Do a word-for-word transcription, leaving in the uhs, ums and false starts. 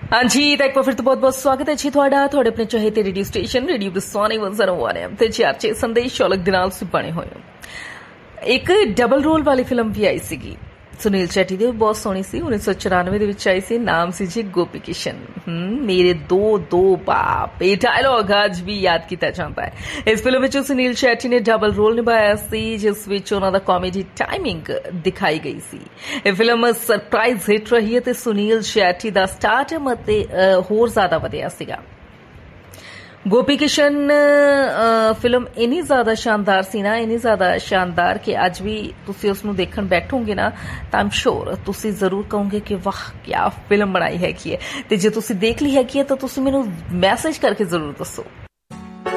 हाँ जी, तो एक बार फिर तो बहुत बहुत स्वागत है जी ਤੁਹਾਡਾ ਤੁਹਾਡੇ ਆਪਣੇ ਚਾਹਤੇ ਰੇਡੀਓ ਸਟੇਸ਼ਨ ਰੇਡੀਓ ਬਸਵਾਨੀ ਇੱਕ ਸੌ ਇੱਕ ਐਮ ਤੇ ਚਾਰਚੇ ਸੰਦੇਸ਼ ਸ਼ੌਲਕ ਦੇ ਨਾਲ ਤੁਸੀਂ ਬਣੇ ਹੋਏ ਹੋ। ਇੱਕ ਡਬਲ ਰੋਲ ਵਾਲੀ ਫਿਲਮ ਵੀ ਆਈ ਸੀਗੀ ਸੁਨੀਲ ਸ਼ੈਟੀ ਦੀ, ਬਹੁਤ ਸੋਹਣੀ ਸੀ, उन्नीस सौ चौरानवे ਦੇ ਵਿੱਚ ਆਈ ਸੀ। ਨਾਮ ਸੀ ਜੀ ਗੋਪੀ ਕਿਸ਼ਨ। ਮੇਰੇ ਦੋ ਦੋ ਬਾਪ, ਇਹ ਡਾਇਲੌਗ ਅੱਜ ਵੀ ਯਾਦ ਕੀਤਾ ਜਾਂਦਾ ਹੈ। ਇਸ ਫਿਲਮ ਵਿੱਚ ਸੁਨੀਲ ਸ਼ੈਟੀ ਨੇ ਡਬਲ ਰੋਲ ਨਿਭਾਇਆ ਸੀ, ਜਿਸ ਵਿੱਚ ਉਹਨਾਂ ਦਾ ਕਾਮੇਡੀ ਟਾਈਮਿੰਗ ਦਿਖਾਈ ਗਈ ਸੀ। ਇਹ ਫਿਲਮ ਸਰਪ੍ਰਾਈਜ਼ ਹਿੱਟ ਰਹੀ ਹੈ ਤੇ ਸੁਨੀਲ ਸ਼ੈਟੀ ਦਾ ਸਟਾਰਡਮ ਅਤੇ ਹੋਰ ਜ਼ਿਆਦਾ ਵਧਿਆ ਸੀਗਾ। ਗੋਪੀ ਕਿਸ਼ਨ ਫਿਲਮ ਇੰਨੀ ਜ਼ਿਆਦਾ ਸ਼ਾਨਦਾਰ ਸੀ ਨਾ, ਇੰਨੀ ਜ਼ਿਆਦਾ ਸ਼ਾਨਦਾਰ ਕਿ ਅੱਜ ਵੀ ਤੁਸੀਂ ਉਸ ਨੂੰ ਦੇਖਣ ਬੈਠੋਗੇ ਨਾ ਤਾਂ ਆਮ ਸ਼ੋਰ ਤੁਸੀਂ ਜ਼ਰੂਰ ਕਹੋਗੇ ਕਿ ਵਾਹ ਕਿਆ ਫਿਲਮ ਬਣਾਈ ਹੈਗੀ ਹੈ। ਤੇ ਜੇ ਤੁਸੀਂ ਦੇਖ ਲਈ ਹੈਗੀ ਹੈ ਤਾਂ ਤੁਸੀਂ ਮੈਨੂੰ ਮੈਸੇਜ ਕਰਕੇ ਜ਼ਰੂਰ ਦੱਸੋ।